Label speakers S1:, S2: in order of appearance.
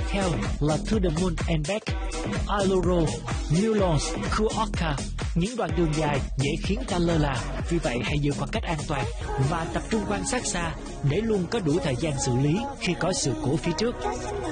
S1: theo là To the Moon and Back, Aluro, Newlands, Fukuoka. Những đoạn đường dài dễ khiến ta lơ là, vì vậy hãy giữ khoảng cách an toàn và tập trung quan sát xa để luôn có đủ thời gian xử lý khi có sự cố phía trước.